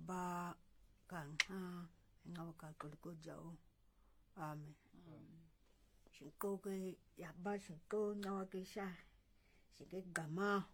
ba kang ha ngawa ka ko jau amen shinko ke ya ba shinko ngawa ke sha shike gama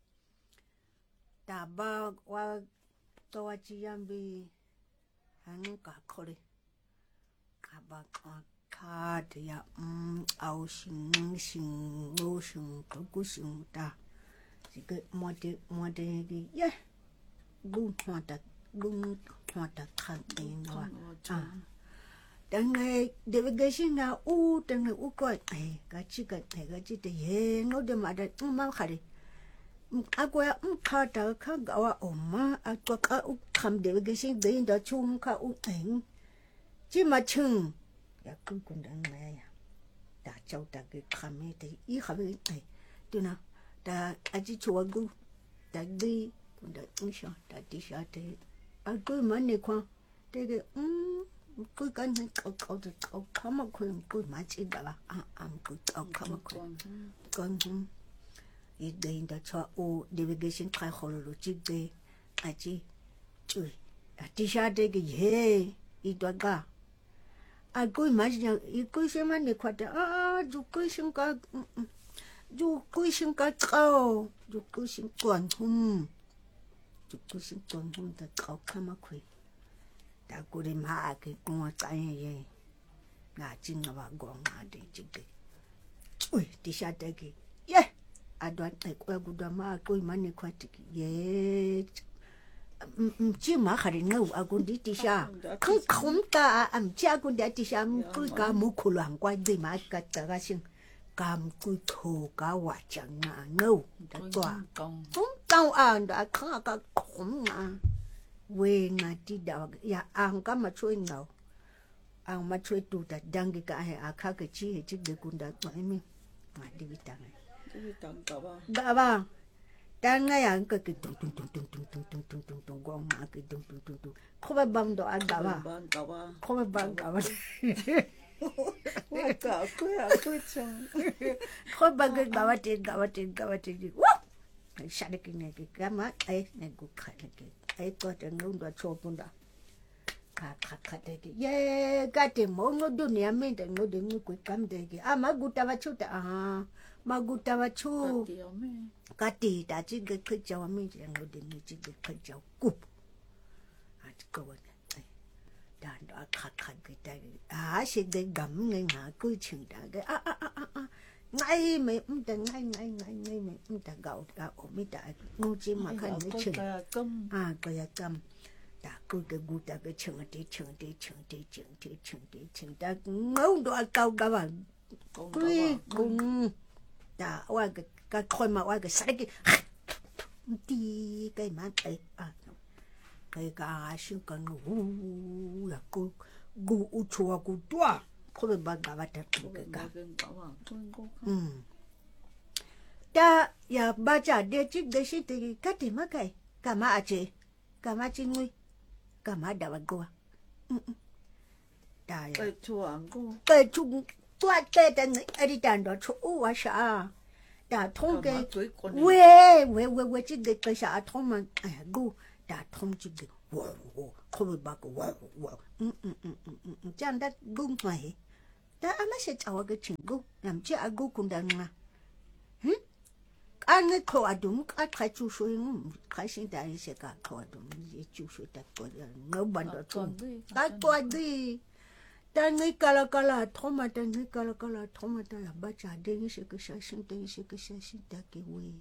ta ba wa to wa chi yambi hang ka khore ka ba ka de ya au shin o shin ko ku shin ta shike mo de ge ye gu ta khan de no dan ngày delegation na dan ngày ko ka chi de ye no de ma da ma khare agwa ka ta ka ga wa oma akwa ka kam delegation de da chung ka eng chi ma chung ya kun dan mai ya da chau da ge khame de I khabe tu na da aji chwa gu da de kun da insha da di sha de a gu ma ne kwa de ge cứ cái này cậu mà khuyên cứ mà chỉ là cứ cậu mà khuyên con ý đây đã cho ô delegation khai hồ lô chỉ để chỉ chui đi ra đây cái gì ý đó cả cứ mà cứ xem mà này khoa dù cứ xem cả cậu dù cứ xem toàn đã cậu mà khuyên ta cô đi mà cái con cái gì ngã chân nó vào gòn ngã đi chứ cái ui đi xa đây cái ye đoán này qua cô đoán mà cô mà này qua thì ye chỉ mà khởi ngầu cô đi xa không ta cha cô đi xa cô cả mua khổ loạn qua đi mà cả cái xin cam cô thô cả quả chẳng ngầu đã tỏa không tao đã khá cả khủng we ngati da ya anga machwe ngao ang machwe tu da dangi ka he akha ke chi he chi de kunda mi ngati bitang ba ba dan nga yang ke tung gong ma ke tung ko ba bang do aga ba ko ba bang ga ba wa ka ko chang ko ba ga ba te wa sha de ke ne ke kama ne gu kha ne ke có thể ngôn đoạt số bún đó, khá đấy cái, ye cái tiền món nó đồ này mình để nó để người quay cam đấy cái, mà gutta vào chút mà gutta vào chút, cái tiền đã chỉ cái cháu mình để nó để mình chỉ cái cháu cúp, cái vấn đề, đàn đó khá cái đấy, sẽ để gắm ngay ngã cứ chừng đó cái, ngay mấy mấy ta gạo mấy ta ngu chi mà khăn mấy chừng cái cam ta cứ cái gu ta cái chừng ta ngấu đồ cao cả bạn cứ cùng ta qua cái khôi mà qua cái sai cái tí cái má cái xin cần ngủ là cô gu chua gu tua không biết bao giờ bắt được cái cả ta ya baca dia cik desi te kati makai kama aje kama cingui kama dawa goa ta ya cái chuồng cô cái chung tua te tan adi tan do chu wa sha ta thong ke we cik cái sha thong man gu ta thong cik de wo không biết bao wo chan da gung mai ta ama se chawa ke chingu nam che agu kundang ma anh ấy khổ đúng cái khai chú suy khai sinh đại sẽ cả khổ đúng chú suy đặt qua ngấu bận đó chung cái qua đi ta nghĩ cả là thoma ta nghĩ cả là thoma ta là bắt trả đến sẽ cái sai sinh ta cái quê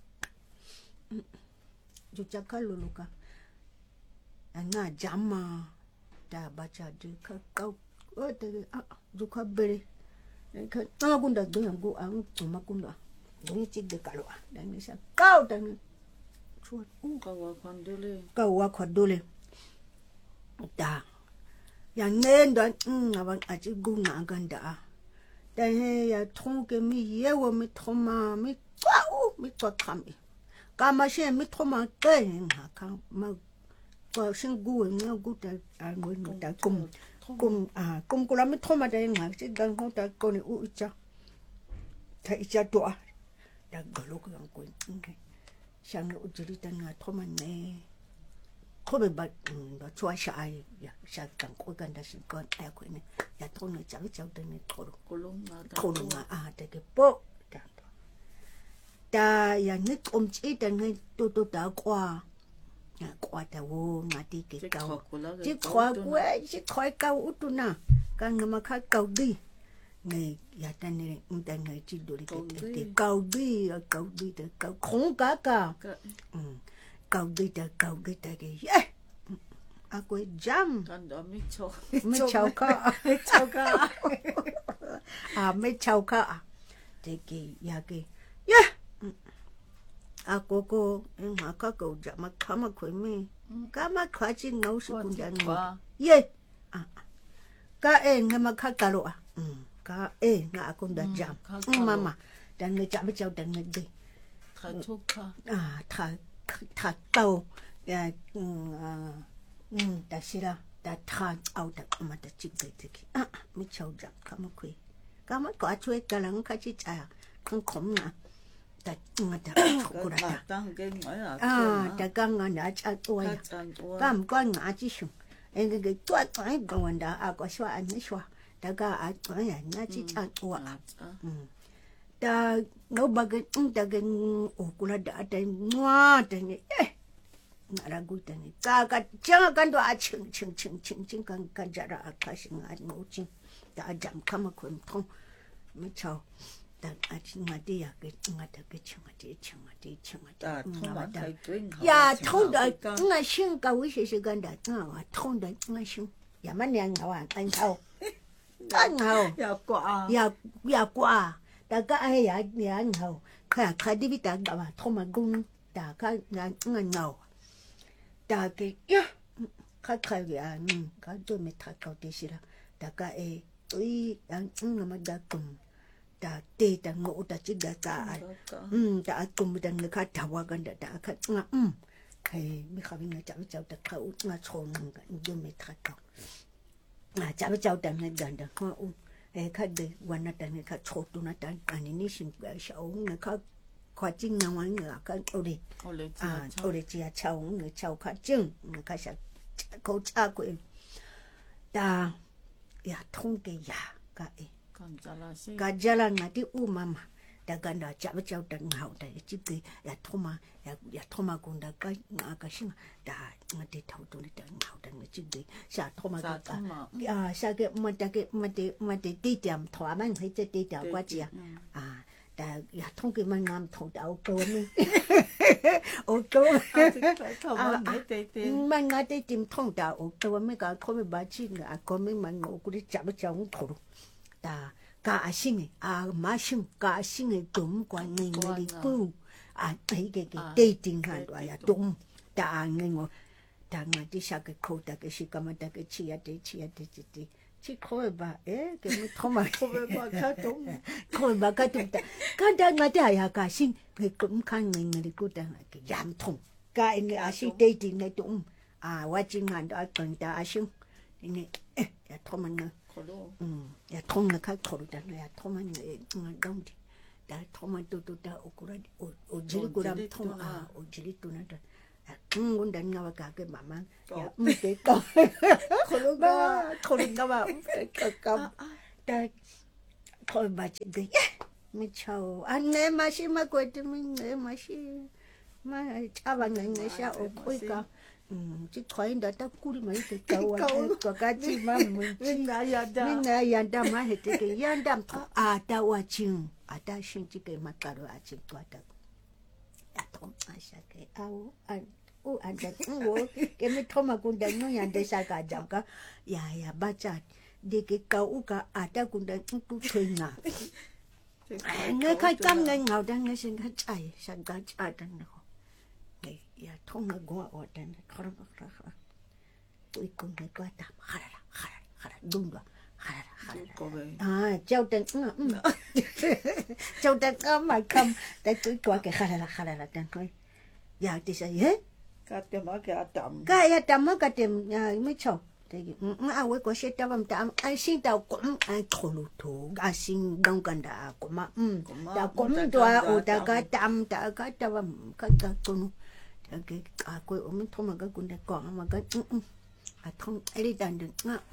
chú chắc cả lulu cả anh ngã jam mà ta bắt trả đến cái câu ở đây chú khá bể cái nó cũng được đối tượng anh mà cũng được ni cik de kalau dan ni sa kau dan chuột kau wa khodole ta yang nen dan abang aji gunga ganda dan he ya thong ke mi ye wo mi thoma mi kwau mi to khami kama she mi thoma ke ha ka ma ko sing gu nga gu ta ngoi ta kum kula mi thoma da nga chi gang ho ta ko ni u cha ta icha to đã gỡ lúc cái quên sang nó chỉ tan ngà thôi mà nè 可能把抓下来呀，下赶快跟他是讲爱回呢，也通了早早的呢，可能啊，这个不。ta ya nít chỉ ta nít tôi đã qua ta vô ngã đi cái cầu chỉ khỏi cầu tu na cái người mà khai cầu đi người ya ta này người chỉ đuổi cái cầu đi ta cầu không cả cầu đi ta cái à quên jam mấy cháu cả thì cái ya cái cô mà có cầu chạm mà khám mà khỏe mê cá mà khỏe chỉ nấu sự cũng chẳng ngồi ye cá nghe mà khá cà lộ cá ngã cũng đã chạm mà đang người chạm với cháu đang người đi thà tàu đã xí ra đã thà ao đã mà đã chịu cái gì mấy cháu chạm cá mà có chuối cá lăng cá chỉ chả không khổng nè ta gang na cha tua ya kam kwa nga chi shu en ge tua tai gwan da a ko shwa an shwa da ga a ya na chi cha tua da no ba ge da ge o kula da da mwa da ni na ra gu da ni ka cha kan do a ching kan ja ra a ka shin a no chin da jam kam ko thong mi chao à chính mà đi à cái chung ya thông đời ngay sinh cao với sự gần đời thông đời ngay sinh ya mà nhà ngào anh thâu anh ngào ya qua đã cái ai ya ngào khai đi với ta mà thông mà gung đã cái ngay ngào đã cái khai cái cái tôi mới thay câu đi xí ra đã cái ai tôi anh mà đã cùng ta tê ta ngộ ta chỉ đã ta cùng ta người khác thảo gần đã khác hay mấy khâu người cháu ta khâu ngã chôn cái vô mấy thằng cháu ta người gần đã hoa hay khác để quan ta người khác chôn tu nó ta anh ấy xin cái cháu người khác khoa chính nào anh người khác ở đây chỉ cháu người cháu khác chừng người khác sẽ câu cha của em ta ya thông cái ya cái Kajalan ngati mama daga nda chaba chau dan ngau da chipi ya thoma kunda ka ngaka shinga da ngati thau tu da ngau da chipi sa thoma ka ya sa ke mate ti tiam thwa man hai che ti tiam kwa chia da ya thong ke man ngam thau da o to mi o to man ngati tim thong da o to mi ka thome ba chi nga ko mi man ngo ku chaba chau thoro ta cả sinh mà sinh cả sinh đúng quan người đi tu thấy cái tê tình hàn gọi là đúng ta người ngồi ta ngồi đi sang cái khâu ta cái gì cả mà ta cái chia chỉ khôi bà cái mới thông mà khôi bà cái đúng ta cái đó mà ta cả sinh người cũng khăn người đi tu ta cái giảm thông cái người sinh tê tình này đúng quá trình hàn đó cần ta sinh này thông mà người ya thông là khác khổ đó ya thông anh đông đi đã thông anh tôi đã ở dưới của đam thông ở dưới tôi nói rồi muốn đánh nhau cả cái mama ya cái câu khổ đó mà cái câu đã thôi bà chị đi mới chào anh nghe mà xí mà quay cho mình nghe mà xí mà cha bạn nghe sao ở quê cả chứ khỏi đã ta cúi mấy cái câu có cái gì mà mình nghe yanda mà hết cái yanda ta watching ta xin chỉ cái mặt caro chỉnh qua ta thông sao cái anh đã cái mấy thông mà cũng đang nói yanda sao cả chẳng cả ya ba cha đi cái câu cả ta cũng đang tu thuê ngà nghe khai cam nghe ngào đang nghe xin khai chạy sang cái chạy đang nó ya thông là gua ở đây khara tôi cũng thấy qua tạm khara đúng rồi khara châu tên mà cầm tại tôi qua cái khara tên thôi ya thì sao hết cái tạm cái tạm mới chồng thì với có sẽ tạm anh xin tao cũng anh thổ lụt anh xin đông cần đã cũng mà đã cũng đòi ở đã cái tạm cái cái quay ở mình thông mà cái cuốn này còn mà cái thông ấy đi đàn được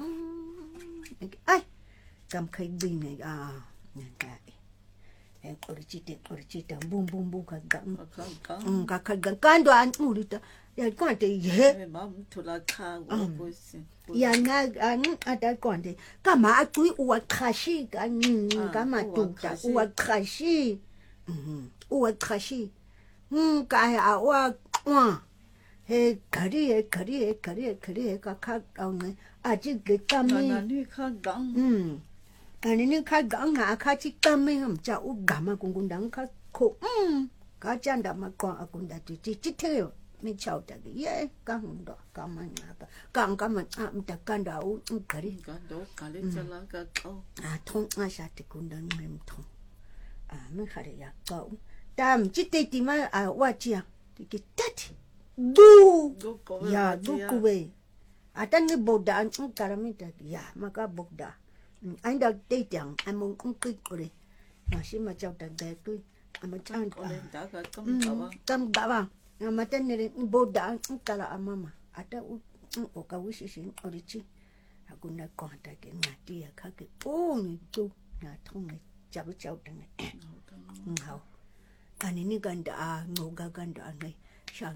ai cầm khay bình này cái Oricita, boom, boom, boom, kagando anulita, ya kwante ye. Mam tulaka wakosi. Ya na ada kwante. Kama atui uwakashi kama tuta uwakashi. Uwakashi. Kaya wa he kari kaka ne aji gekami. Na ni kagang. Ani ni ka gang ha ka chi kame ham cha u gama kungundang ka ko ka chanda ma ko akunda ti te mi chao ta ye ka hundo ka ma na ka ma ta kanda u kari Gando kale chala ka ko. thong sha ti kundang mem thong mi khare ya ka u tam chi te ti ma wa chi ya ti ki tat du ya du ku we atan ni boda an karami ta ya ma ka boda anh đã tây chẳng anh muốn cũng cứ rồi mà xin mà chào tạm biệt tôi mà chào cam đã vào mà tên này bố đã cả là mama ada u ka wishi sin orichi aku na ko ta ke na dia ka ke ni tu na thong này chào tạm biệt hao anh ini ganda ngoga ganda này sang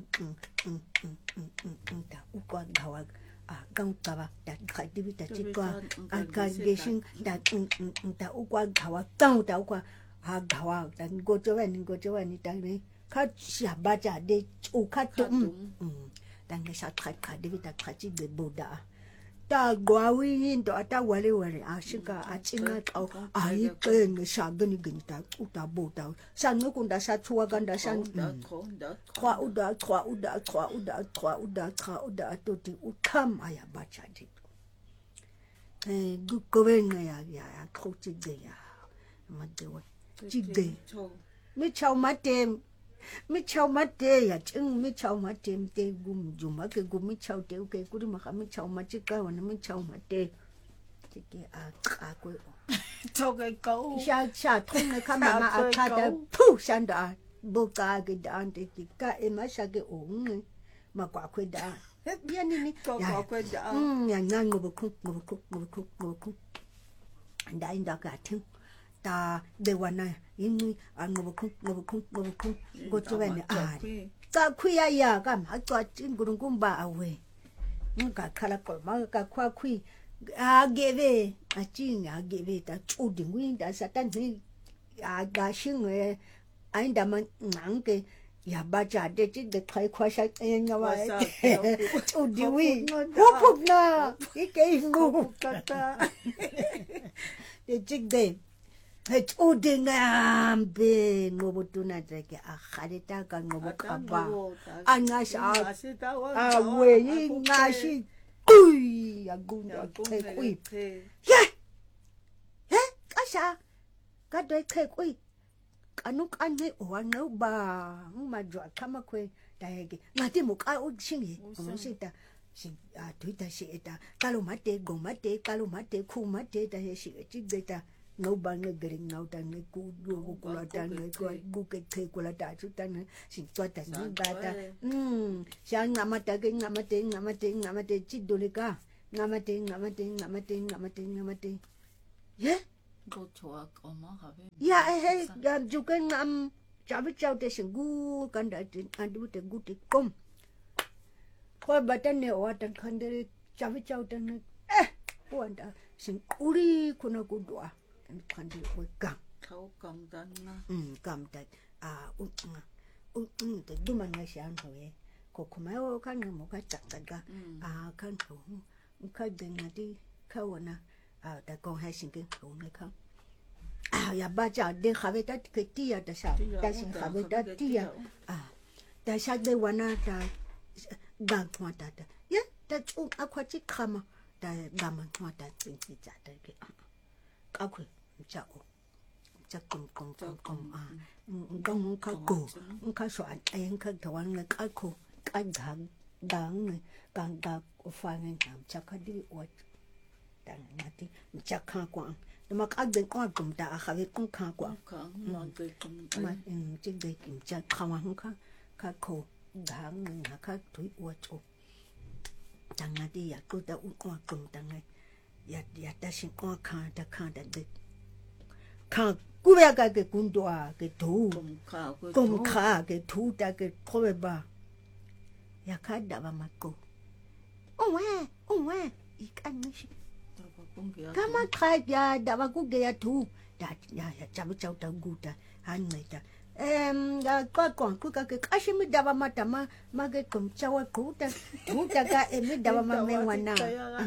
ta u qua gawa gang kawa da khai đi ta chỉ qua cái gesing da ta u qua gawa gang ta u qua gawa da go cho anh ta này khát xả ba chả để u khát tụng da cái sao khai đi ta khai chỉ để bồ đã ta gwawi hin to ta wale ashika achinga tau ai ke nge sa gani ta u ta bo ta san ngo kun da sa chua gan da san khwa u da to ti u tham aya ba cha di gu ko ven ya kho chi de ya ma de wa chi de mi chau ma te ya chung mi chau ma te gum juma ke gum mi chau te ke ku ma mi chau ma chi ka wa mi chau ma te ke ko Cho cái câu. sha thong ne ka ma ka da pu san da bo ka ge da ante ki ka e ma sha ke ong ma kwa kwe da ya ni Có quên đã. ya ngang ngo ku da ka thing ta de wana yinui ngo ku go to wen ka khuya ya ka ma to chin gurung kum ba awe ka khala ko ma ka khwa khui geve chin geve ta chu ding win da satan ni ga shin ai da man nang ke ya ba cha de chi de khai khwa sa nga wa chu ding wi hu phuk na ke ngu Kata. de chi de chu ding be ngo tu na de ke khare ta ka ngo ka ba anga sa we yi nga shi kui ya gun da ke kui ye ka sa ka de ke kui kanuk ane o no ba ma jwa kama kwe da yake ngati mo ka o shingi o shita shin tuita shi eta kalu mate go mate kalu mate ku mate da shi chi beta no ba ne gering no ta ne ku go ku la ta ne ko bu ke ku la ta chu ta ne shin twa ta ni ba ta sha ngamata ke ngamate chi dolika ngamate ye Go to a coma have. ya he juga ngam chabi chau te singu kan da tin adu te gu te kom ko batan ne o tan khande chabi chau te ne wanda sing uri kuna kudwa khande ko kam Khâu cầm đan na. kam ta te duman na shan hoye ko kuma o kan mo ka chak ka kan ko ka denga di ka wana ta con hai sinh cái phụ này không ya ba cha de khave ta ke tia ta sa ta sin khave ta tia ta sa de wana ta gang thwa ta ya ta chu akwa chi khama ta gam thwa ta sin chi cha ta ke ka khu cha o cha kum gong ka ko ka so an en ka thwan ne ka khu ka dang ne gang ga fa ne nam cha ka di o dan mati chắc khang quang mà các bên quan cùng ta khai cũng khang quang Khang mà cái cầm. mà trên đây kiểm tra khang không khang khang khô gang haka tui wacho tanga di ya ko da ukwa kum tanga ya ta shin kwa kan da de kan ku ya ga ke kundwa ke tu kum kha ke tu ta ke kobe ba ya ka da ba mako owe ikan mishi kama ka ya da ba ku ge ya tu da ya chabu chau ta guta hanmeta ya kwa ku ka ke kashimi da ba mata ma ge kum chawa kuta tuta ka mi da ba ma me wana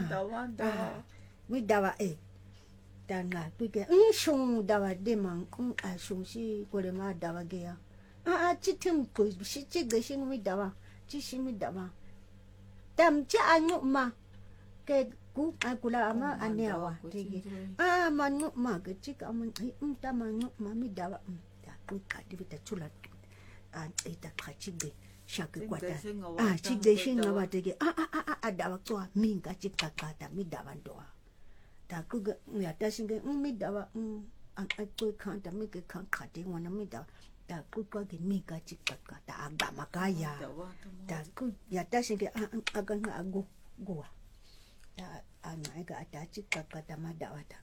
mi da ba tanga ku ke shung da ba de man kun a shung si ko le ma da ba ge ya chitim ko shi chi ge shin mi da ba chi shi mi da ba tam cha anu ma ke ku akula ama anewa tege manu ma ke chi ka man ta manu ma mi da ba ku ka di ta chula ta khachige shaka kwata chige shinga ba tege da ba kwa minga chika kata mi da ba ndo ta ku ya ta shinge mi da ba ku kan ta mi ke kan khate wana mi da ta ku ka ke minga chika kata aga makaya ta ku ya ta shinge aga ago goa ta ana ga ta chika kata ma da wata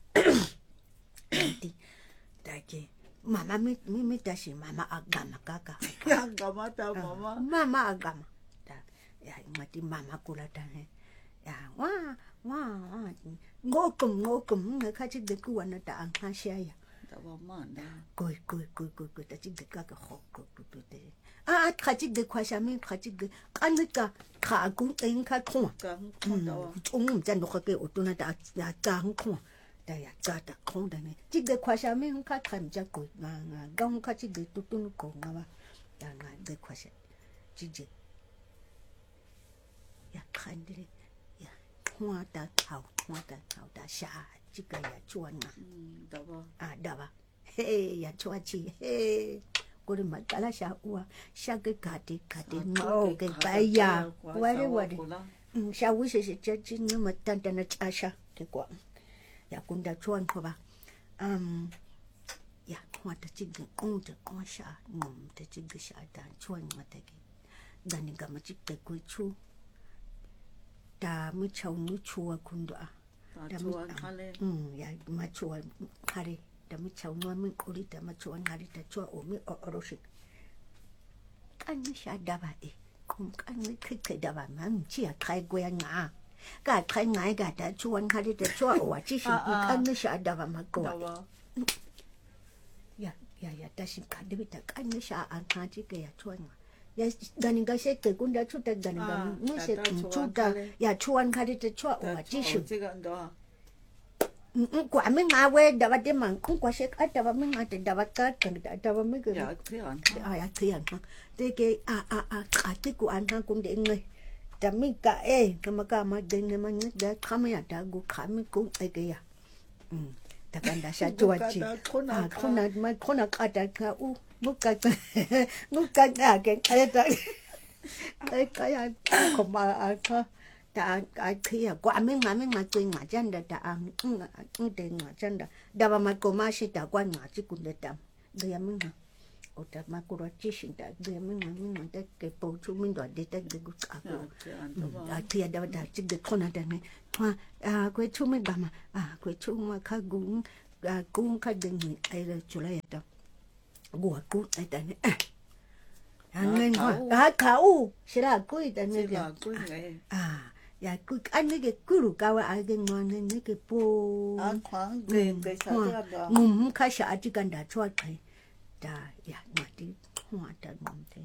ta ke mama mi tashi mama agama kaka agama ta mama agama ta ya mati mama kula ta ya wa ngokum kachi de ku wana ta an shaya ta mama na koi ta chi de kaka ho ko te kachi de kwa shami kachi de kanika ka ku en ka ko jan do ke otuna ta ya ta ko da ya ta kong da ne chi de kwa sha me ka kan ja ko nga gong ka chi de tu ko nga ba da nga de kwa sha chi je ya kan de ya hua da hao da sha chi ka ya chuan na da ba he ya chua chi he ko de ma ta la sha wa sha ke ka de no ke ba ya wa de sha wu she che chi no ma tan na cha sha ke kwa ya kunda chuan ko ba ya kwa ta chi ge kong ta kwa sha ta chi ge sha da chuan ma ta ge da ni ga ma chi ke ku chu da mi chau nu chu kunda da mi ya ma chu kare da mi chau nu mi ko ri da ma chu ngari ta chu o mi o shi kan mi sha da ba kum kan mi ke da ba ma chi ya kai go ya nga ga kai ngai ga ta chuan ha de chua wa chi shi kan ni sha da ba ma ko ya ta shi ka de ta kan ni sha an ka chi ke ya chuan ya ganin ga she ke kun da chu ta ganin ga mu she chu da ya chuan ha de chua wa chi shi kwa mi nga we da ba de man kun kwa she ka da ba mi nga da ba ka da ba mi ke ya krian de ke ka ti ku an ka kun de ngai Tamika kama denge manya da kama ya da go kama ko ege ya da kanda sha chuachi kona kata ka muka da ke ayata kaya ko ma ka da kia kwa menga twinga janda da de nga janda da ba ma ko ma shi da kwa nga chi kun da ya menga ota makura chishin da de menga da ke po chu min da de ta de gu ka ko tia da chi de kona da ne ko chu min ba ma ko chu ma ka gu ka de ni ai la chu la ya da gu ku ai da ne ngen ka shira ku da ne ya ku an ne ke ku ka wa a ge ngon ne ke po kwang de sa da ka sha ji kan da chua kai da ya mati hoa da monte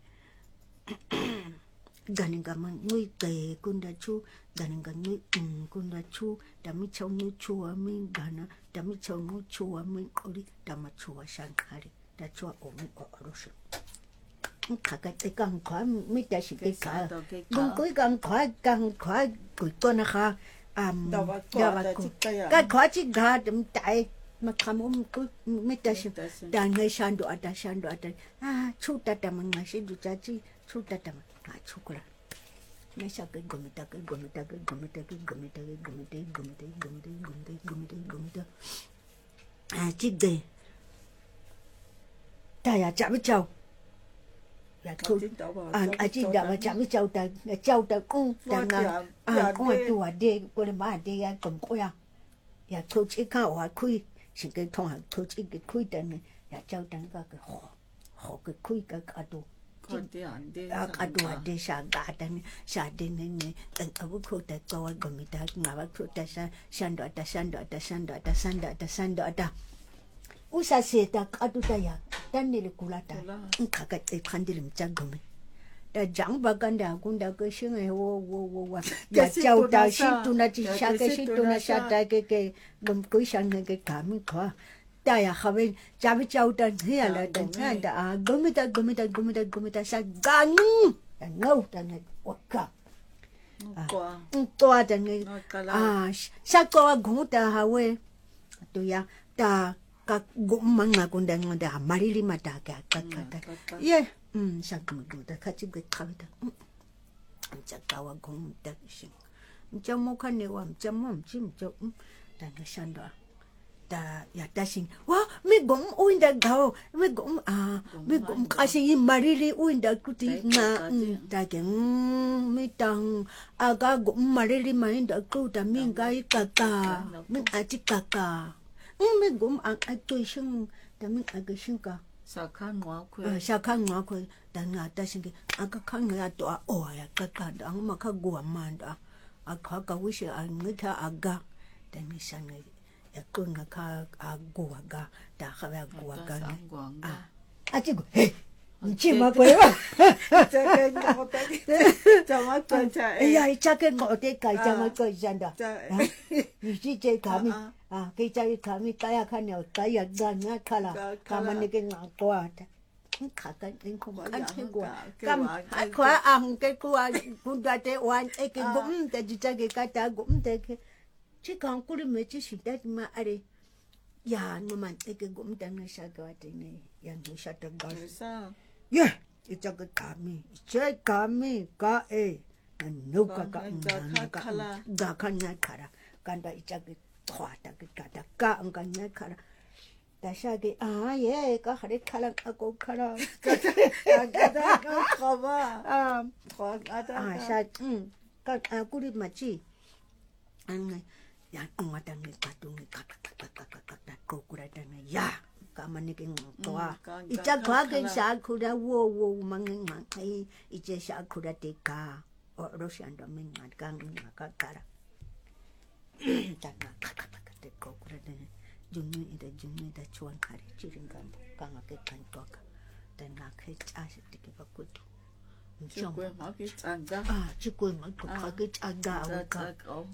ganin ga man ngui ke kun da chu ganin ga ngui kun da chu da mi chau nu chu mi gana da mi chau nu chu mi kori da ma chu shan kari da chu o mi o ro shi ka te kan kwa mi da shi ke ka mun koi kan kwa ku to na kha da ba ku ka kwa chi ga dem tai ma kamu ku mita shi da ngai shando ada chu ta ta ma shi du cha chi chu ta ta ma chu kula me sha ke gomita chi de ta ya cha bi chao ya thu a chi da ba cha mi chau ta ku da nga a ko tu a de ko le ma de ya kom ko ya thu chi ka wa kui xin cái thong hàng thu chi cái kui da ne ya chau ta ka cái ho cái kui ka ka tu adua de sha ga da ne sha de ne ne an abu ko ta ko wa go mi ta nga ba ko ta san da usa se ta ka tu ta ya dan ne le kula ta ka ka te khan de lim cha go mi da jang ba gan da gun da ke shing e wo ya chau ta shi tu na chi sha ke shi tu na sha ta ke gum ko shan ne ke ka mi ko ta ya ha ben cha bi chau ta he la da da go mi ta sa ga ni da ngau ta ne wa ka to da ne sa ko gu ta ha we tu ya ta ka gum mang na gun da marili ma ta ka ye sa gu da ka chi ge ka da cha ka wa gu da shi cha mo ka ne wa cha mo chim cha da ne shan da ta ya ta sing wa me gum uin da gao me gum ka si marili uin da ku ti na ta ke me tang aga gum marili ma da ku da min ga ka min a ti ka me gum a tu sing da min a ga sing ka sa kan ngwa ko da na ta sing a ka kan ya to a o ya ka da ma ka gua ma da a ka wi shi a ngi ta aga da ni san ngi ya kun nga ka agua ga da ka agua ga a chi he chi ma ko ba cha ke ngo ta cha ma ko cha ya cha ke ngo te ka cha ma ko jan da ni chi che ka mi ke cha ka mi ka ya ka ne ka ya ga nya ka la ka ma ne ke nga ko ta ka ka en ko kan te go kam ko ke ko ku da te wan e ke go te ji cha ke ka ta go te ke chỉ còn cô đi mấy chỉ sinh tết mà ở đây, ya nhưng mà cái gốm đang ngày sao cái vậy này, ya nó sao được đó, yeah, cái cho cái cá mi, cá nấu cá gà khăn nhai khara, cái đó cho cái thỏa ta cái cá ăn cái nhai khara, ta sao cái yeah, cái hari khara aku khara, cái khó ba, khó sao cái cô đi mà chỉ ăn này ya ngwa ta ni ka tu ni ka ko ku ra ta ni ya ka ma ni ke ngwa I cha kwa ke sa khu ra wo mang ai I che sa khu ra te ka o ro shan do min ma ka ngwa ka ra ta na ka te ko ku ra ni jun ni da chuan ka ri chi ring ka nga ke kan ko ka ta na ke cha se te ke ba ku tu chỉ quên mất cái ăn đó chỉ quên mất cái ăn gạo cả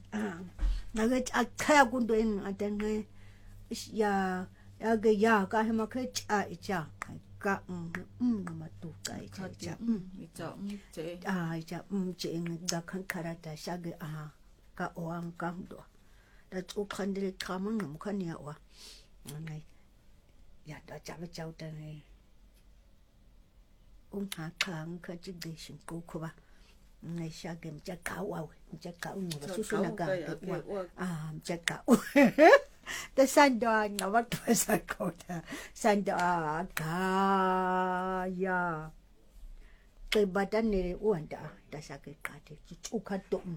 là cái khai quân đội anh ta nghe ya cái cái mà cái cha cái mà tu cái cha chế chế ga khăn khara ta sa cái cái oang cam đó đã chụp khăn đi khăm ngắm khăn nhà wa này ya đã chả biết cháu ta này hạ khang khá chỉ để sinh cô cô ba ngày sau cái chắc cào người số nào cả chắc cào ta san đó nó bắt phải sao cô ta san đó cả ya cái bát này uổng đó ta sao cái cá thì chú khát tụng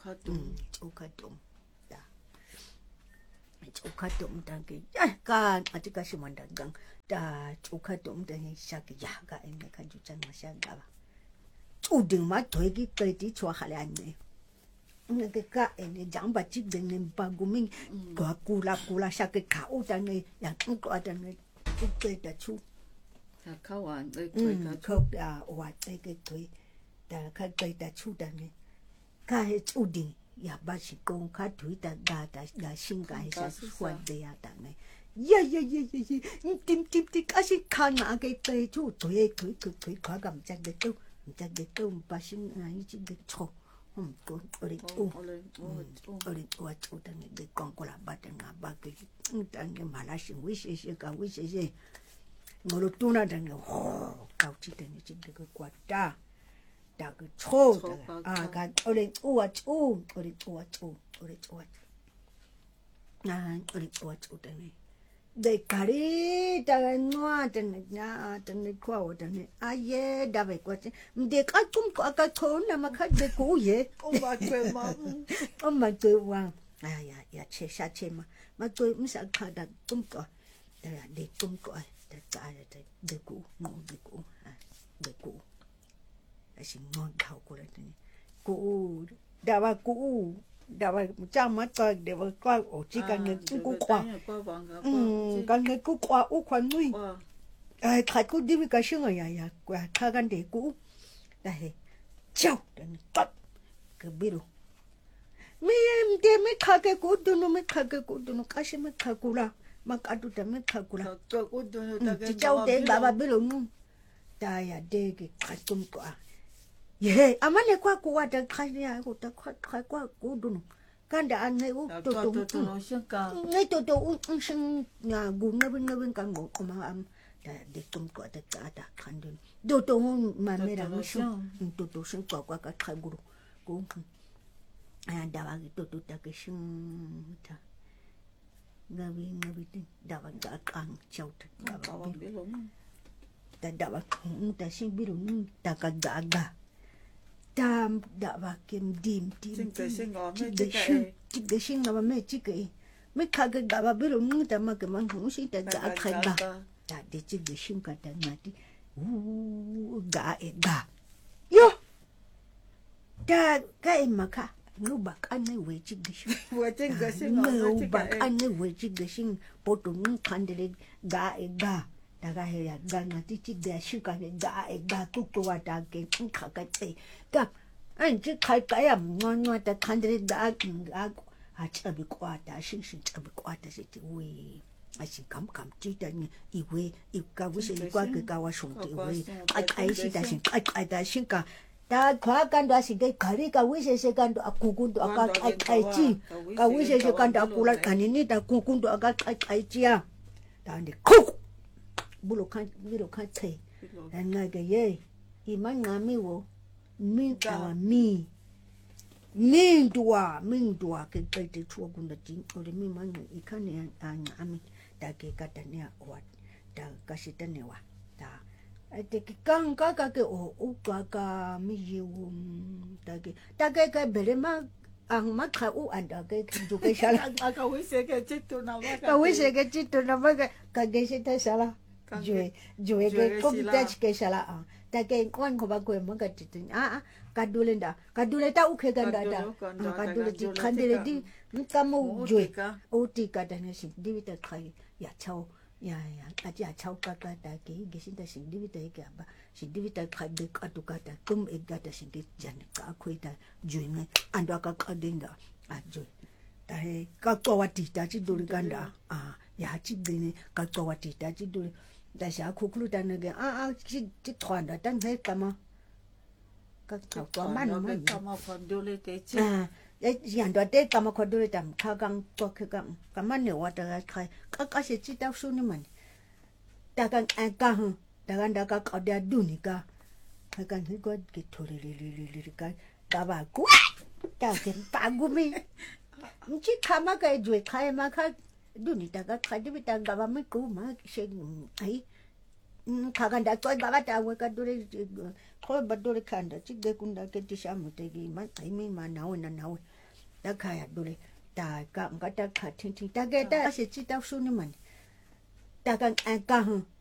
Chukadum dangi kan atika shimandagang da chukadum dangi shaki yaga ene kanju chan mashaga ba chuding ma toigi kaiti chwa khale anne nge ka ene jamba chik denge baguming ka kula shaki ka utange yang ko atange uke da chu ta kawan ko da wa tege toi da ka kai da chu dange ka he chuding ya ba shi kong ka thui ta ga sing ga sa swan de ya ta ne ya tim ka shi kan na ke pe chu thui ka gam chak de tu ba sing na yi chi de cho ko ori wa chu ta ne de kong ko la ba ta nga ba ke ta ne ma la shi wi shi ngo lo tu na ta ne ho ka chi ta ne chi de ko kwa ta da cái chô cái ori ua chu đây này để cari ta ngoa tên nhà tên khoa ở tên ai đã về qua chứ để cái cũng có cái thốn là mà khách để cũ vậy Ông quê mà. ông mà tôi hoàng ya che sa che mà tôi cũng sẽ khai đặt cũng có để cũng có để cũ ngon để cũ là xin ngon thầu của lại cũ đã vào cũ đã vào trang mắt coi để vào coi ở chỉ cần người cũ khoa cần người cũ khoa u khoan nuôi khai cũ đi với cái xương rồi ya qua khaiกันđể cũ đây chào đến tắt cái biru mi em để mi khai cái cũ đó nó mi khai cái cũ đó nó cái gì mi khai cũ la mà cái đó mi khai cũ la chỉ chào để bà biru nung ta ya để cái khai cũ qua ye amane kwa kuwa ta khai ya ko ta khai kwa cũ đó kan da an u to ngai to sing na gu na bin kan mo ko ma am da de tum ko ta ta kan do to ma me ra shu to sing kwa ka khai guru ko da ba to ta ke sing ta ngawi da ba ga kan chau ta da ba ta sing biru ta ka ga tam đã vào kiếm điểm chỉ để sinh là mẹ chỉ cái mấy khai cái gà biết rồi nhưng ta mà cái món không sinh ta gà khai gà ta để chỉ để sinh cả ta mà đi gà yo ta cái em mà cả ngưu bạc anh ấy về chỉ để sinh ngưu bạc anh ấy về chỉ để sinh bộ tụng khăn để gà daga ya gana titi da shuka da ga kukuwa da ke kaka tse ka an ji kai kai am nwa ta kandre da a chabi kwa da shin chabi kwa da shi we a shi kam ti da ni iwe i ka wu shi kwa ke ka wa shun ti we ai shi da shi ai da shin ka da kwa kan da shi dai kari ka wu shi kan do akukun do aka ai ji ka wu shi kan da kula kanini da kukun do aka ai ji ya da ni kuk bulu kan te dan ngaga ye iman ngami wo min tawa mi min dua ke te chua gunda tin ole mi man ikane an ami da ke katania wa da kasitane wa da te ke kan ka ke o ka mi yu da ke ka belema ang makha u anda ke ju ke sala Aka wise ke chitu na ba ka ge se ta sala Jue ke komputasi ke sala ta ke kon ko ba ko mo ka titin kadule ta uke ganda da kadule ti khandele di mkamo jue o ti ka da ne sin di ta khai ya chao ya ka ja chao ka ta ke ge sin ta sin di ta ke ba sin di ta khai de ka tu ka ta tum e ga ta sin di jan ka khoi ta jue ne ando ka dinga jue ta he ka ko wa ti ta chi duri ganda ya chi de ne ka ko wa ti ta chi duri da sha kukulu da ne chi thon da tan he kama ka ko man kama fandole te chi yan da te kama ko dole tam ka gang to ke kam kama ne wa da kai ka she chi ta su ni man da kan an ka hu da ka da du ni ka kan he ko ke thore le ka ba ku ta ke pa gu mi chi kama ka ju kai ma ka duni daga kadi bita gaba me ku ma she ai kaga da to gaba ta we ka dure ko ba dure kanda chi de kunda ke ti shamu te gi ma ai mi ma na we da kaya dure da ka ta ka tin ta ge da she chi ta su ni man da kan an ka hu